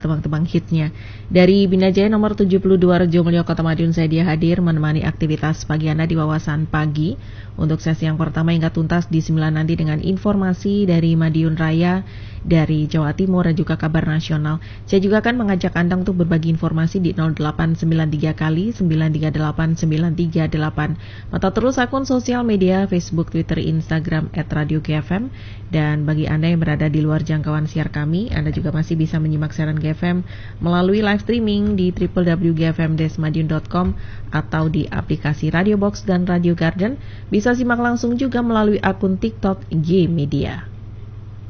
tebang-tebang hitnya. Dari Bina Jaya nomor 72 Rejo Mulyo Kota Madiun, saya dia hadir menemani aktivitas pagi Anda di Wawasan Pagi. Untuk sesi yang pertama hingga tuntas di 9 nanti dengan informasi dari Madiun Raya, dari Jawa Timur dan juga kabar nasional. Saya juga akan mengajak Anda untuk berbagi informasi di 0893 kali 938 938. Mata terus akun sosial media Facebook, Twitter, Instagram @radio-GFM. Dan bagi Anda yang berada di luar jangkauan siar kami, Anda juga masih bisa menyimak siaran GFM melalui live streaming di www.gfm-madiun.com atau di aplikasi Radio Box dan Radio Garden. Bisa simak langsung juga melalui akun TikTok G Media.